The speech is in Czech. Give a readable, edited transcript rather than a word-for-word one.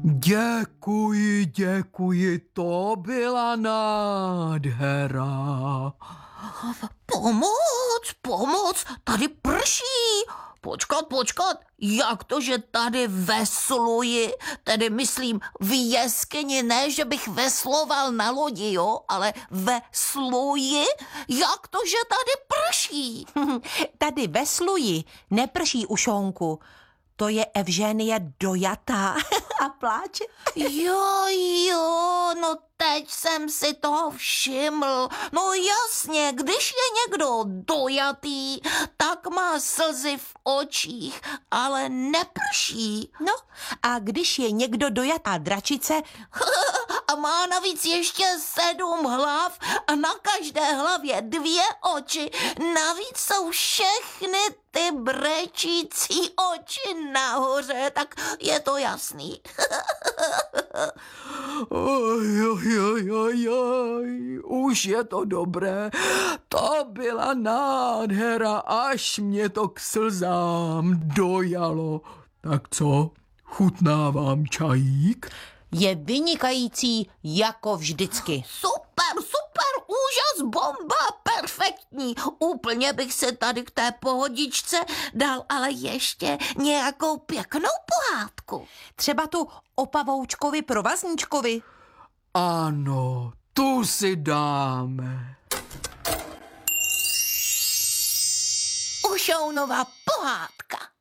Děkuji, to byla nádhera. Pomoc, tady prší. Počkat, jak to, že tady vesluji, tedy myslím v jeskyni, ne, že bych vesloval na lodi, jo, ale vesluji, jak to, že tady prší? Tady vesluji, neprší ušonku. To je Evženie dojatá a pláče. Jo, no teď jsem si toho všiml. No jasně, když je někdo dojatý, tak má slzy v očích, ale neprší. No a když je někdo dojatá dračice, A má navíc ještě 7 hlav a na každé hlavě 2 oči. Navíc jsou všechny ty brečící oči nahoře, tak je to jasný. Už je to dobré. To byla nádhera, až mě to k slzám dojalo. Tak co, chutná vám čajík? je vynikající jako vždycky. Super, úžas, bomba, perfektní. Úplně bych se tady k té pohodičce dal ale ještě nějakou pěknou pohádku. Třeba tu o pavoučkovi provazníčkovi. Ano, tu si dáme. Ušounova pohádka.